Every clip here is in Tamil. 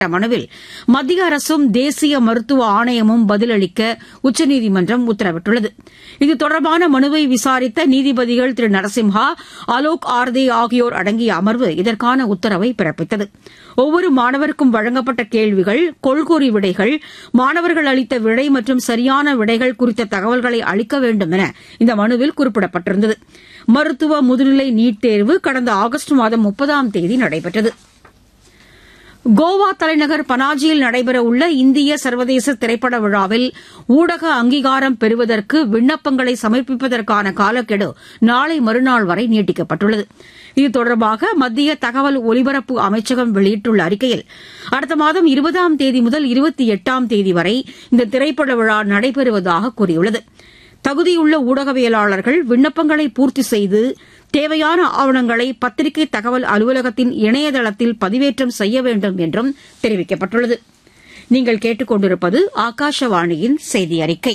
மனுவில் மத்திய அரசும் தேசிய மருத்துவ ஆணையமும் பதிலளிக்க உச்சநீதிமன்றம் உத்தரவிட்டுள்ளது. இது தொடர்பான மனுவை விசாரித்த நீதிபதிகள் திரு நரசிம்ஹா, அலோக் ஆர்தே ஆகியோர் அடங்கிய அமர்வு இதற்கான உத்தரவை பிறப்பித்தது. ஒவ்வொரு மாணவருக்கும் வழங்கப்பட்ட கேள்விகள், கொள்கூறி விடைகள், மாணவர்கள் அளித்த விடை மற்றும் சரியான விடைகள் குறித்த தகவல்களை அளிக்க வேண்டும் என இந்த மனுவில் குறிப்பிடப்பட்டிருந்தது. மருத்துவ முதுநிலை நீட் தேர்வு கடந்த ஆகஸ்ட் மாதம் 30ஆம் தேதி நடைபெற்றது. கோவா தலைநகர் பனாஜியில் நடைபெறவுள்ள இந்திய சர்வதேச திரைப்பட விழாவில் ஊடக அங்கீகாரம் பெறுவதற்கு விண்ணப்பங்களை சமர்ப்பிப்பதற்கான காலக்கெடு நாளை மறுநாள் வரை நீட்டிக்கப்பட்டுள்ளது. இது தொடர்பாக மத்திய தகவல் ஒலிபரப்பு அமைச்சகம் வெளியிட்டுள்ள அறிக்கையில், அடுத்த மாதம் 20ஆம் தேதி முதல் 28ஆம் தேதி வரை இந்த திரைப்பட விழா நடைபெறுவதாக கூறியுள்ளது. தகுதியுள்ள ஊடகவியலாளர்கள் விண்ணப்பங்களை பூர்த்தி செய்து தேவையான ஆவணங்களை பத்திரிகை தகவல் அலுவலகத்தின் இணையதளத்தில் பதிவேற்றம் செய்ய வேண்டும் என்றும் தெரிவிக்கப்பட்டுள்ளது. நீங்கள் கேட்டுக் கொண்டிருப்பது ஆகாஷவாணியின் செய்தி அறிக்கை.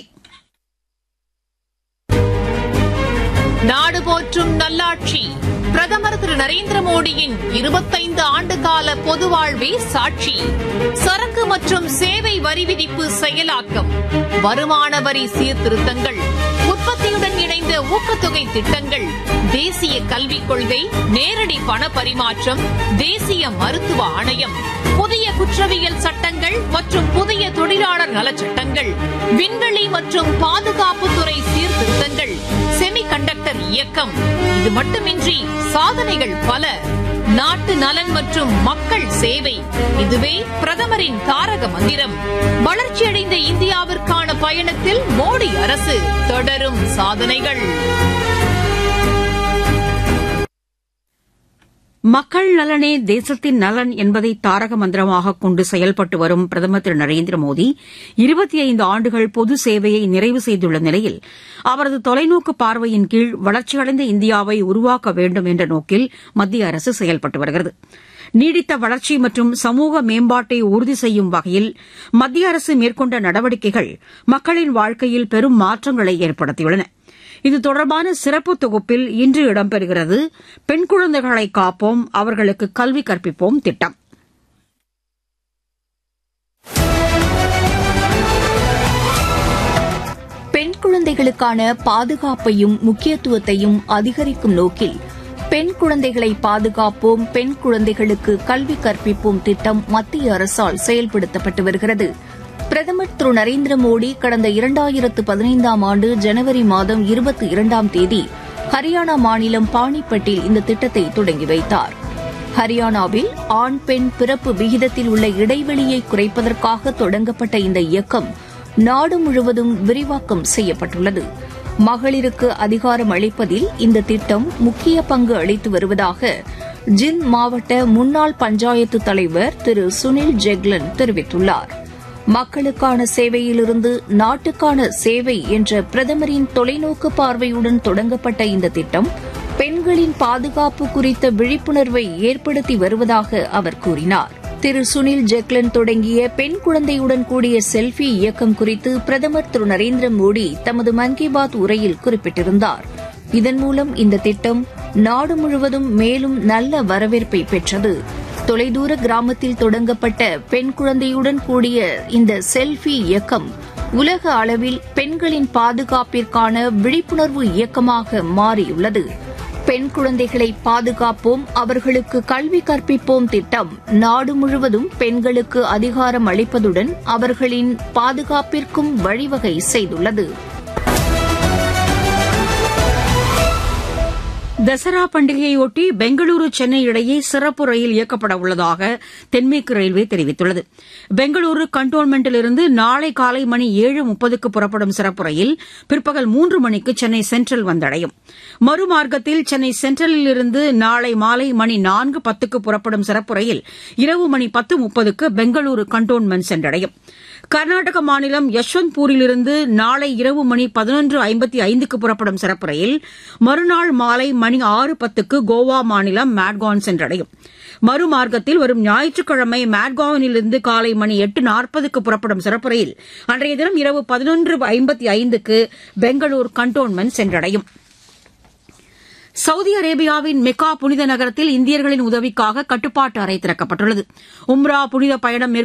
நாடு போற்றும் நல்லாட்சி பிரதமர் திரு நரேந்திர மோடியின் 25 ஆண்டுகால பொது வாழ்வே சாட்சி. சரக்கு மற்றும் சேவை வரி விதிப்பு செயலாக்கம், வருமான வரி சீர்திருத்தங்கள், உற்பத்தியுடன் இணைந்த ஊக்கத்தொகை திட்டங்கள், தேசிய கல்விக் கொள்கை, நேரடி பண பரிமாற்றம், தேசிய மருத்துவ ஆணையம், புதிய குற்றவியல் சட்டங்கள் மற்றும் புதிய தொழிலாளர் நலச்சட்டங்கள், விண்வெளி மற்றும் பாதுகாப்புத்துறை சீர்திருத்தங்கள், செமிகண்டக்டர் இயக்கம். இது மட்டுமின்றி சாதனைகள் பல. நாட்டு நலன் மற்றும் மக்கள் சேவை, இதுவே பிரதமரின் தாரக மந்திரம். வளர்ச்சியடைந்த இந்தியாவிற்கான பயணத்தில் மோடி அரசு, தொடரும் சாதனைகள். மக்கள் நலனே தேசத்தின் நலன் என்பதை தாரக மந்திரமாக கொண்டு செயல்பட்டு வரும் பிரதமர் திரு நரேந்திர மோடி 25 ஆண்டுகள் பொது சேவையை நிறைவு செய்துள்ள நிலையில் அவரது தொலைநோக்கு பார்வையின் கீழ் வளர்ச்சியடைந்த இந்தியாவை உருவாக்க வேண்டும் என்ற நோக்கில் மத்திய அரசு செயல்பட்டு வருகிறது. நீடித்த வளர்ச்சி மற்றும் சமூக மேம்பாட்டை உறுதி செய்யும் வகையில் மத்திய அரசு மேற்கொண்ட நடவடிக்கைகள் மக்களின் வாழ்க்கையில் பெரும் மாற்றங்களை ஏற்படுத்தியுள்ளன. இது தொடர்பான சிறப்பு தொகுப்பில் இன்று இடம்பெறுகிறது பெண் குழந்தைகளை காப்போம், அவர்களுக்கு கல்வி கற்பிப்போம் திட்டம். பெண் குழந்தைகளுக்கான பாதுகாப்பையும் முக்கியத்துவத்தையும் அதிகரிக்கும் நோக்கில் பெண் குழந்தைகளை பாதுகாப்போம், பெண் குழந்தைகளுக்கு கல்வி கற்பிப்போம் திட்டம் மத்திய அரசால் செயல்படுத்தப்பட்டு வருகிறது. பிரதமர் திரு நரேந்திர மோடி கடந்த 2015ஆம் ஆண்டு ஜனவரி மாதம் 22ஆம் தேதி ஹரியானா மாநிலம் பானிபட்டில் இந்த திட்டத்தை தொடங்கி வைத்தார். ஹரியானாவில் ஆண் பெண் பிறப்பு விகிதத்தில் உள்ள இடைவெளியை குறைப்பதற்காக தொடங்கப்பட்ட இந்த இயக்கம் நாடு முழுவதும் விரிவாக்கம் செய்யப்பட்டுள்ளது. மகளிருக்கு அதிகாரம் அளிப்பதில் இந்த திட்டம் முக்கிய பங்கு அளித்து வருவதாக ஜிந்த் மாவட்ட முன்னாள் பஞ்சாயத்து தலைவர் திரு சுனில் ஜெக்லன் தெரிவித்துள்ளார். மக்களுக்கான சேவையிலிருந்து நாட்டுக்கான சேவை என்ற பிரதமரின் தொலைநோக்கு பார்வையுடன் தொடங்கப்பட்ட இந்த திட்டம் பெண்களின் பாதுகாப்பு குறித்த விழிப்புணர்வை ஏற்படுத்தி வருவதாக அவர் கூறினார். திரு சுனில் ஜெக்லன் தொடங்கிய பெண் குழந்தையுடன் கூடிய செல்ஃபி இயக்கம் குறித்து பிரதமர் திரு நரேந்திர மோடி தமது மன் கி பாத் உரையில் குறிப்பிட்டிருந்தார். இதன் மூலம் இந்த திட்டம் நாடு முழுவதும் மேலும் நல்ல வரவேற்பை பெற்றது. தொலைதூர கிராமத்தில் தொடங்கப்பட்ட பெண் குழந்தையுடன் கூடிய இந்த செல்ஃபி இயக்கம் உலக அளவில் பெண்களின் பாதுகாப்பிற்கான விழிப்புணர்வு இயக்கமாக மாறியுள்ளது. பெண் குழந்தைகளை பாதுகாப்போம், அவர்களுக்கு கல்வி கற்பிப்போம் திட்டம் நாடு முழுவதும் பெண்களுக்கு அதிகாரம் அளிப்பதுடன் அவர்களின் பாதுகாப்பிற்கும் வழிவகை செய்துள்ளது. தசரா பண்டிகையொட்டி பெங்களூரு சென்னை இடையே சிறப்பு ரயில் இயக்கப்பட உள்ளதாக தென்மேற்கு ரயில்வே தெரிவித்துள்ளது. பெங்களூரு கண்டோன்மெண்டிலிருந்து நாளை காலை மணி 7:30க்கு புறப்படும் சிறப்பு ரயில் பிற்பகல் 3 மணிக்கு சென்னை சென்ட்ரல் வந்தடையும். மறுமார்க்கத்தில் சென்னை சென்ட்ரலிலிருந்து நாளை மாலை மணி 4:10க்கு புறப்படும் சிறப்பு ரயில் இரவு மணி 10:30க்கு பெங்களூரு கண்டோன்மெண்ட் சென்றடையும். கர்நாடக மாநிலம் யஷ்வந்த்பூரிலிருந்து நாளை இரவு மணி 11:55க்கு புறப்படும் சிறப்பு ரயில் மறுநாள் மாலை மணி 6:10க்கு கோவா மாநிலம் மேட்கான் சென்றடையும். மறுமார்க்கத்தில் வரும் ஞாயிற்றுக்கிழமை மேட்கானிலிருந்து காலை மணி 8:40க்கு புறப்படும் சிறப்பு ரயில் அன்றைய தினம் இரவு 11:55க்கு பெங்களூர் கண்டோன்மெண்ட் சென்றடையும். சவுதி அரேபியாவின் மெக்கா புனித நகரத்தில் இந்தியர்களின் உதவிக்காக கட்டுப்பாட்டு அறை திறக்கப்பட்டுள்ளது. உம்ரா புனித பயணம்